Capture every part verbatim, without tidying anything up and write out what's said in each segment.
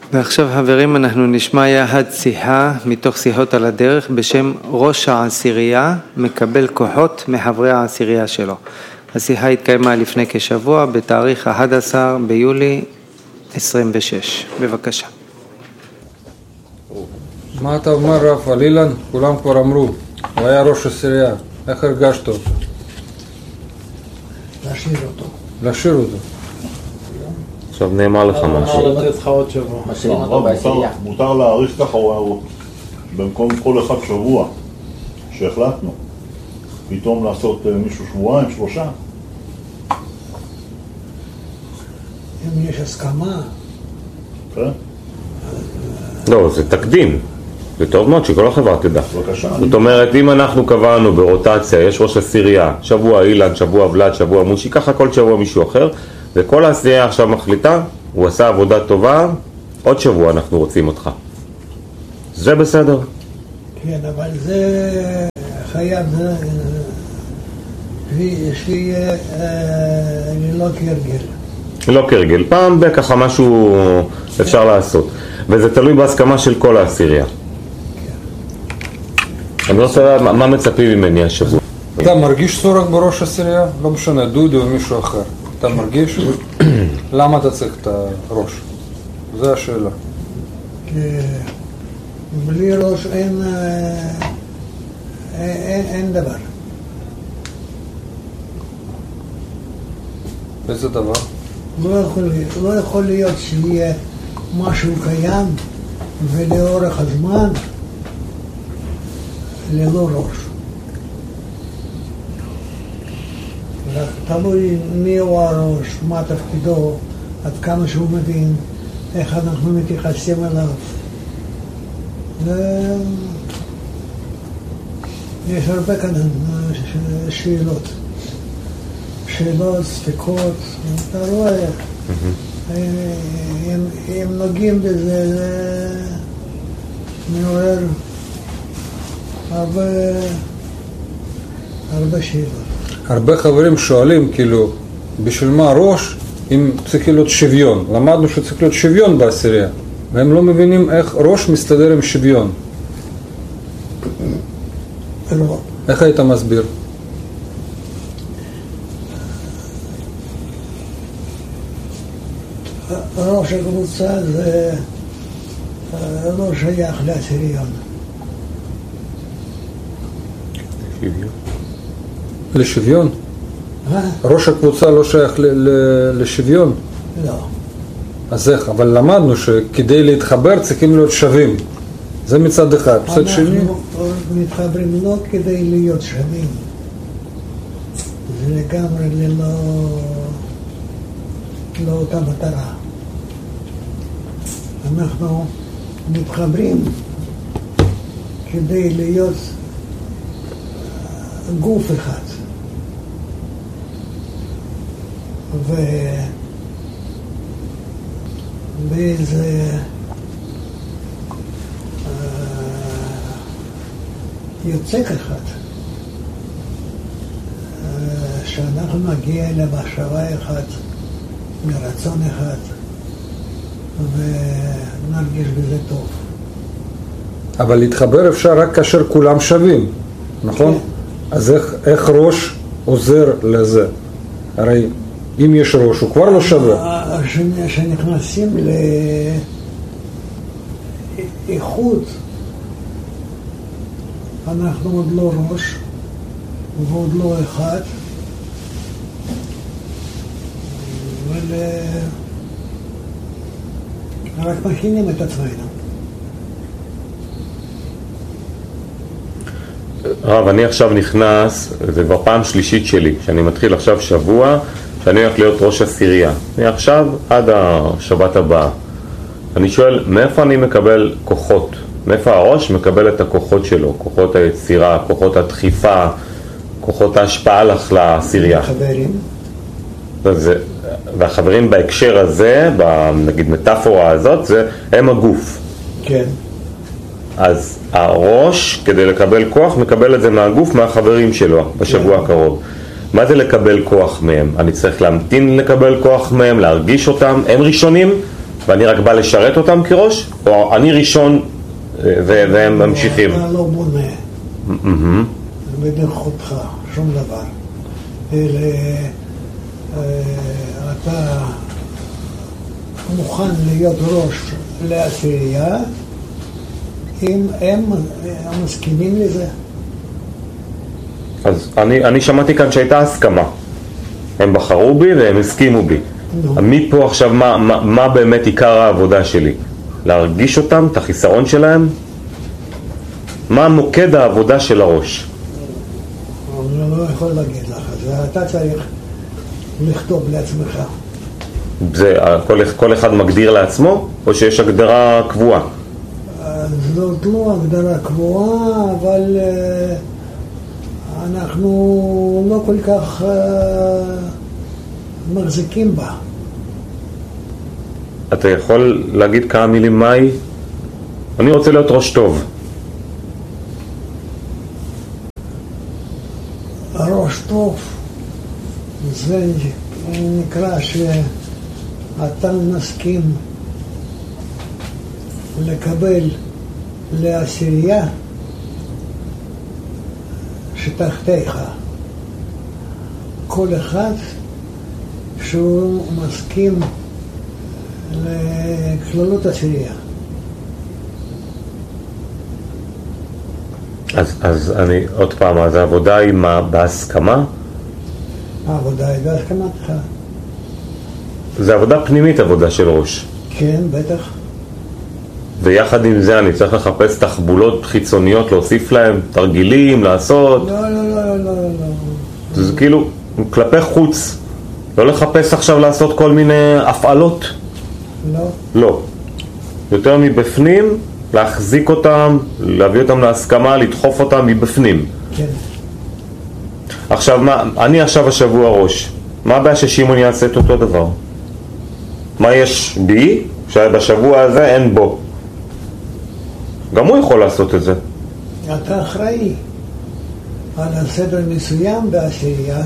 ועכשיו חברים אנחנו נשמע יחד שיחה מתוך שיחות על הדרך בשם ראש העשירייה מקבל כוחות מחברי העשירייה שלו. השיחה התקיימה לפני כשבוע בתאריך אחד עשר ביולי עשרים ושש. בבקשה. מה אתה אומר רב על אילן? כולם כבר אמרו, הוא היה ראש עשירייה, איך הרגשת אותו? להשאיר אותו. להשאיר אותו. עכשיו נאמר לך משהו. מותר להאריך ככה במקום כל אחד שבוע שהחלטנו פתאום לעשות מישהו שבועיים, שלושה. אם יש הסכמה. כן? לא, זה תקדים. זה טוב מאוד שכל החברה תדע. בבקשה. זאת אומרת, אם אנחנו קבענו ברוטציה, יש ראש עשירייה, שבוע אילן, שבוע ולד, שבוע מושי, ככה כל שבוע מישהו אחר, וכל העשירייה עכשיו מחליטה, הוא עשה עבודה טובה, עוד שבוע אנחנו רוצים אותך. זה בסדר. כן, אבל זה חייב שיהיה ללא כרגל. לא כרגל, פעם בככה משהו אפשר לעשות. וזה תלוי בהסכמה של כל העשירייה. אני רוצה לדעת מה מצפים ממני השבוע. אתה מרגיש צורך בראש עשירייה? לא משנה, דודי או מישהו אחר. אתה מרגיש? למה אתה צריך את הראש? זו השאלה. בלי ראש אין, אין, אין דבר. איזה דבר? לא יכול, לא יכול להיות שיהיה משהו קיים ולאורך הזמן ללא ראש. תלוי מי הוא הראש, מה תפקידו, עד כמה שהוא מבין, איך אנחנו מתייחסים אליו. יש הרבה כאן שאלות. שאלות, ספקות, אתה רואה, הם נוגעים בזה, זה מעורר הרבה, הרבה שאלות. הרבה חברים שואלים, כאילו, בשביל מה ראש אם צריך להיות שוויון? למדנו שצריך להיות שוויון בעשירייה, והם לא מבינים איך ראש מסתדר עם שוויון. לא. איך היית מסביר? ראש הקבוצה זה לא שייך לעשיריון. שוויון. לשוויון? מה? ראש הקבוצה לא שייך ל- ל- לשוויון? לא. אז איך? אבל למדנו שכדי להתחבר צריכים להיות שווים. זה מצד אחד. מצד שני? אנחנו מתחברים לא כדי להיות שווים. זה לגמרי ללא... לא אותה מטרה. אנחנו מתחברים כדי להיות גוף אחד. ו... באיזה יוצק אחד שאנחנו נגיע למחשבה אחת, מרצון אחד, ונרגיש בזה טוב. אבל להתחבר אפשר רק כאשר כולם שווים, נכון? כן. אז איך, איך ראש עוזר לזה? הרי אם יש ראש הוא כבר לא שווה. כשנכנסים לאיכות, אנחנו עוד לא ראש ועוד לא אחד, אבל רק מכינים את עצמנו. רב, אני עכשיו נכנס, זה כבר פעם שלישית שלי, שאני מתחיל עכשיו שבוע, שאני הולך להיות ראש עשירייה. אני עכשיו עד השבת הבאה. אני שואל, מאיפה אני מקבל כוחות? מאיפה הראש מקבל את הכוחות שלו? כוחות היצירה, כוחות הדחיפה, כוחות ההשפעה לך לעשירייה. חברים. זה, והחברים בהקשר הזה, נגיד מטאפורה הזאת, זה הם הגוף. כן. אז הראש, כדי לקבל כוח, מקבל את זה מהגוף, מהחברים שלו, בשבוע הקרוב. מה זה לקבל כוח מהם? אני צריך להמתין לקבל כוח מהם, להרגיש אותם, הם ראשונים, ואני רק בא לשרת אותם כראש, או אני ראשון והם ממשיכים? אתה לא בונה מהמם. בנוכחותך שום דבר, אלא אתה מוכן להיות ראש לעשירייה אם הם מסכימים לזה. אז אני, אני שמעתי כאן שהייתה הסכמה. הם בחרו בי והם הסכימו בי. נו. מפה עכשיו, מה, מה, מה באמת עיקר העבודה שלי? להרגיש אותם, את החיסרון שלהם? מה מוקד העבודה של הראש? אני לא יכול להגיד לך, זה אתה צריך לכתוב לעצמך. זה, כל, כל אחד מגדיר לעצמו, או שיש הגדרה קבועה? זאת לא הגדרה קבועה, אבל אה, אנחנו לא כל כך אה, מחזיקים בה. אתה יכול להגיד כמה מילים מהי? אני רוצה להיות ראש טוב. הראש טוב זה נקרא שאתה מסכים לקבל לעשירייה שתחתיך כל אחד שהוא מסכים לכללות עשירייה. אז, אז אני, עוד פעם, אז העבודה היא מה, בהסכמה? העבודה היא בהסכמתך. זה עבודה פנימית, עבודה של ראש. כן, בטח. ויחד עם זה אני צריך לחפש תחבולות חיצוניות, להוסיף להם תרגילים, לעשות. לא, לא, לא, לא, לא, לא. זה כאילו כלפי חוץ. לא לחפש עכשיו לעשות כל מיני הפעלות. לא. לא. יותר מבפנים, להחזיק אותם, להביא אותם להסכמה, לדחוף אותם מבפנים. כן. עכשיו, מה, אני עכשיו השבוע ראש. מה הבעיה ששימון יעשה את אותו דבר? מה יש בי שבשבוע הזה אין בו? גם הוא יכול לעשות את זה. אתה אחראי על הסדר מסוים בעשירייה.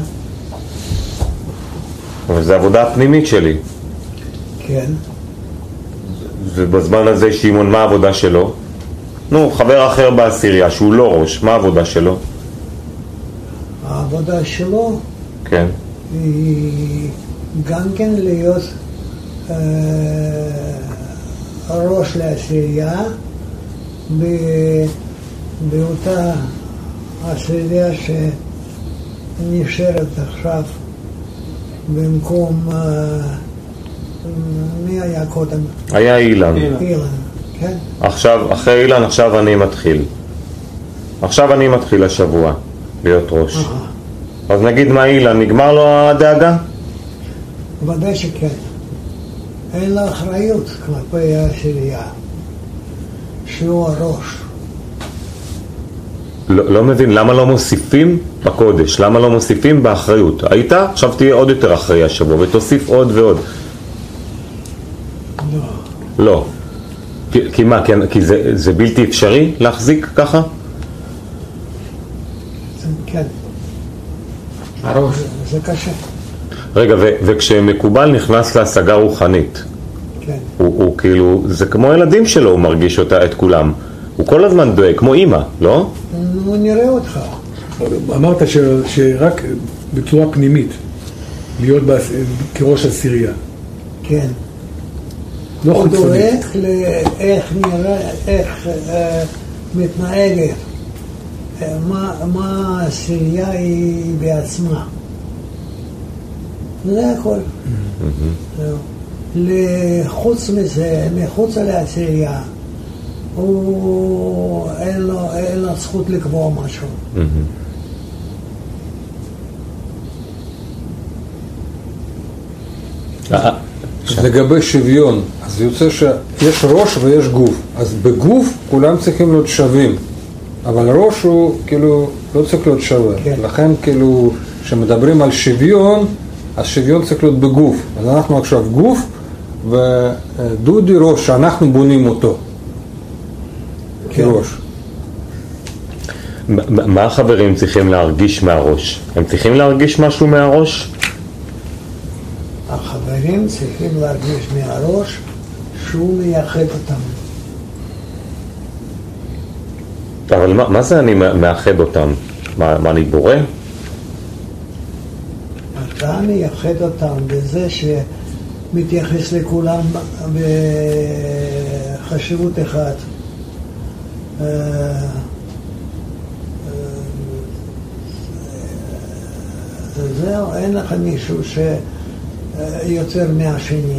אבל זה העבודה הפנימית שלי. כן. ובזמן הזה שימון, מה העבודה שלו? נו, חבר אחר בעשירייה שהוא לא ראש, מה העבודה שלו? העבודה שלו כן. היא גם כן להיות אה, ראש לעשירייה ב- באותה עשירייה שנשארת עכשיו במקום אה, מי היה קודם? היה אילן. אילן, כן? עכשיו, אחרי אילן, עכשיו אני מתחיל. עכשיו אני מתחיל השבוע להיות ראש. אה, אז נגיד מה אילן, נגמר לו הדאגה? ודאי שכן. אין לה אחריות כלפי העשירייה, שהוא הראש. לא, לא מבין, למה לא מוסיפים בקודש? למה לא מוסיפים באחריות? היית? עכשיו תהיה עוד יותר אחראי השבוע ותוסיף עוד ועוד. לא. לא. כי, כי מה? כי, כי זה, זה בלתי אפשרי להחזיק ככה? כן. הראש. זה, זה קשה. רגע, ו, וכשמקובל נכנס להשגה רוחנית, כן. הוא, הוא כאילו, זה כמו ילדים שלו, הוא מרגיש אותה, את כולם. הוא כל הזמן דואג, כמו אמא, לא? נו, נראה אותך. אמרת ש, שרק בצורה פנימית, להיות בעש, כראש עשירייה. כן. לא הוא חיצונית. דואג לאיך נראה, איך אה, מתנהגת, אה, מה, מה העשירייה היא בעצמה. זה הכל. זהו. לחוץ מזה, מחוץ לעשירייה, הוא אין לו, אין לו זכות לקבוע משהו. אז לגבי שוויון, אז יוצא שיש ראש ויש גוף. אז בגוף כולם צריכים להיות שווים, אבל ראש הוא כאילו לא צריך להיות שווה. כן. לכן כאילו כשמדברים על שוויון, אז שוויון צריך להיות בגוף. אז אנחנו עכשיו גוף, ודודי ראש שאנחנו בונים אותו כראש. מה החברים צריכים להרגיש מהראש? הם צריכים להרגיש משהו מהראש? החברים צריכים להרגיש מהראש שהוא מייחד אותם. אבל מה, מה זה אני מאחד אותם? מה, מה אני בורא? אתה מייחד אותם בזה שמתייחס לכולם בחשיבות אחת. זהו, אין לך מישהו שיוצר מהשני.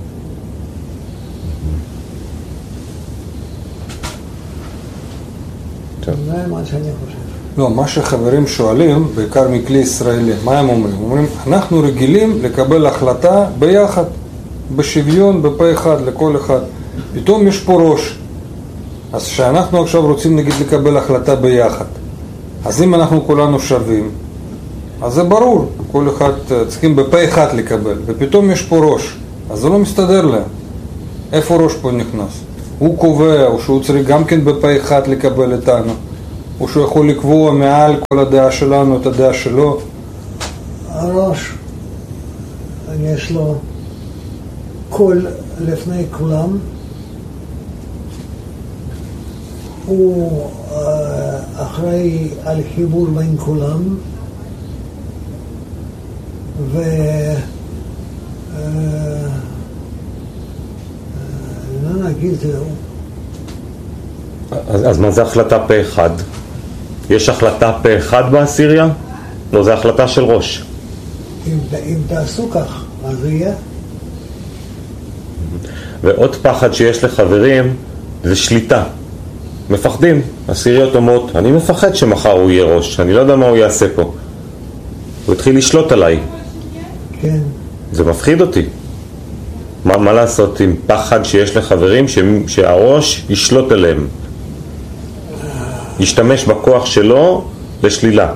זה מה שאני חושב. לא, מה שחברים שואלים, בעיקר מכלי ישראלי, מה הם אומרים? אומרים, אנחנו רגילים לקבל החלטה ביחד, בשוויון, בפה אחד, לכל אחד. פתאום יש פה ראש. אז שאנחנו עכשיו רוצים נגיד לקבל החלטה ביחד. אז אם אנחנו כולנו שווים, אז זה ברור, כל אחד צריכים בפה אחד לקבל, ופתאום יש פה ראש, אז זה לא מסתדר להם. איפה ראש פה נכנס? הוא קובע, או שהוא צריך גם כן בפה אחד לקבל איתנו, או שהוא יכול לקבוע מעל כל הדעה שלנו את הדעה שלו. הראש, יש לו קול לפני כולם, הוא אחראי על חיבור בין כולם, ו... לא נגיד זהו. אז, אז מה זה החלטה פה אחד? יש החלטה פה אחד בעשירייה? לא, זה החלטה של ראש. אם, אם תעשו כך, אז זה יהיה. ועוד פחד שיש לחברים זה שליטה. מפחדים. עשיריות אומרות, אני מפחד שמחר הוא יהיה ראש, אני לא יודע מה הוא יעשה פה. הוא התחיל לשלוט עליי. כן. זה מפחיד אותי. מה, מה לעשות עם פחד שיש לחברים ש, שהראש ישלוט עליהם? ישתמש בכוח שלו לשלילה.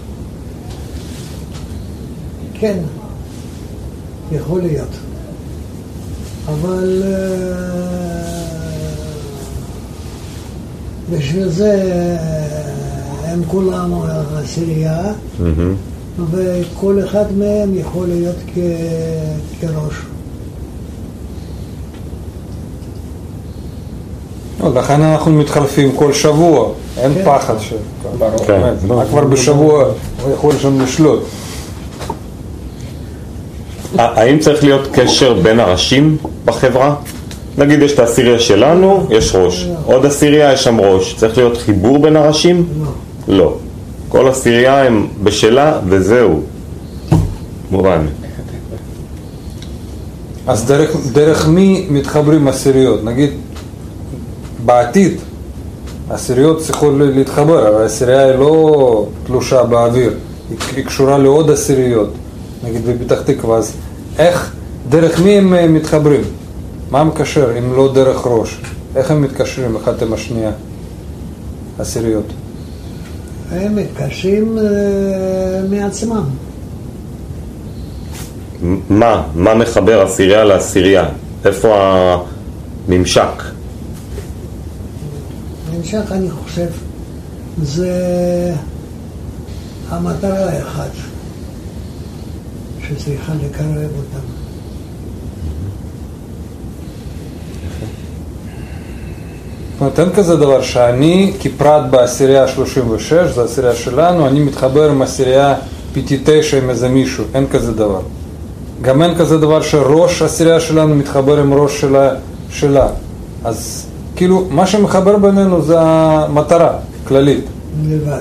כן, יכול להיות. אבל בשביל זה הם כולם עשירייה, mm-hmm. וכל אחד מהם יכול להיות כ... כראש. לכן אנחנו מתחלפים כל שבוע, אין כן. פחד ש... כן. מה כבר בשבוע הוא יכול שם לשלוט. האם צריך להיות קשר בין הראשים בחברה? נגיד יש את העשירייה שלנו, יש ראש. עוד עשירייה יש שם ראש. צריך להיות חיבור בין הראשים? לא. לא. כל עשירייה הם בשלה וזהו. מובן. אז דרך, דרך מי מתחברים עשיריות? נגיד בעתיד עשיריות צריכות להתחבר, אבל העשירייה היא לא תלושה באוויר, היא, היא קשורה לעוד עשיריות, נגיד בפתח תקווה. אז איך, דרך מי הם מתחברים? מה מקשר אם לא דרך ראש? איך הם מתקשרים אחד עם השנייה, עשיריות? הם מתקשרים uh, מעצמם. מה? מה מחבר עשירייה לעשירייה? איפה הממשק? הממשק, אני חושב, זה המטרה האחת שצריכה לקרב אותם. זאת אומרת, אין כזה דבר שאני כפרט בעשירייה שלושים ושש, זה העשירייה שלנו, אני מתחבר עם עשירייה פיטי תשע עם איזה מישהו, אין כזה דבר. גם אין כזה דבר שראש העשירייה שלנו מתחבר עם ראש שלה, שלה. אז כאילו, מה שמחבר בינינו זה המטרה כללית. לבד.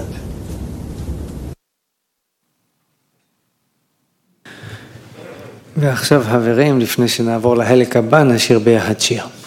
ועכשיו חברים, לפני שנעבור לחלק הבא, נשאיר ביחד שיר.